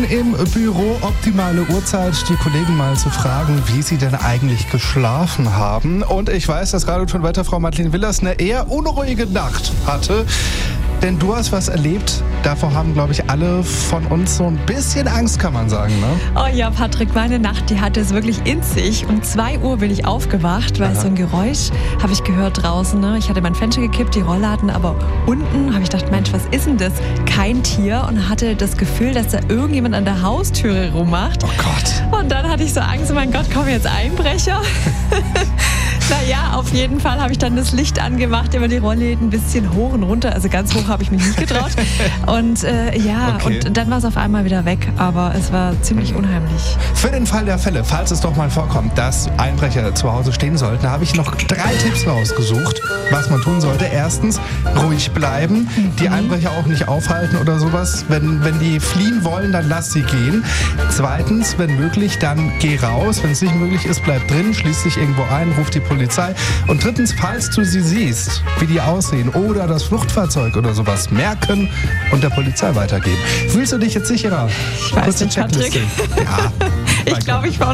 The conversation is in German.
Im Büro optimale Uhrzeit, die Kollegen mal zu fragen, wie sie denn eigentlich geschlafen haben. Und ich weiß, dass Radio schon Wetterfrau Madeleine Willers eine eher unruhige Nacht hatte. Denn du hast was erlebt, davor haben, glaube ich, alle von uns so ein bisschen Angst, kann man sagen, ne? Oh ja, Patrick, meine Nacht, die hatte es wirklich in sich. Um 2 Uhr bin ich aufgewacht, weil so ein Geräusch habe ich gehört draußen. Ne? Ich hatte mein Fenster gekippt, die Rollladen, aber unten habe ich gedacht, Mensch, was ist denn das? Kein Tier, und hatte das Gefühl, dass da irgendjemand an der Haustüre rummacht. Oh Gott. Und dann hatte ich so Angst, oh mein Gott, kommen jetzt Einbrecher? Naja, auf jeden Fall habe ich dann das Licht angemacht, immer die Rollläden ein bisschen hoch und runter. Also ganz hoch habe ich mich nicht getraut. Und und dann war es auf einmal wieder weg. Aber es war ziemlich unheimlich. Für den Fall der Fälle, falls es doch mal vorkommt, dass Einbrecher zu Hause stehen sollten, habe ich noch 3 Tipps rausgesucht, was man tun sollte. Erstens, ruhig bleiben, die Einbrecher auch nicht aufhalten oder sowas. Wenn die fliehen wollen, dann lass sie gehen. Zweitens, wenn möglich, dann geh raus. Wenn es nicht möglich ist, bleib drin, schließ dich irgendwo ein, ruf die Polizei. Und drittens, falls du sie siehst, wie die aussehen oder das Fluchtfahrzeug oder sowas, merken und der Polizei weitergeben. Fühlst du dich jetzt sicherer? Ich weiß nicht, Patrick. Ja, ich glaube, ich war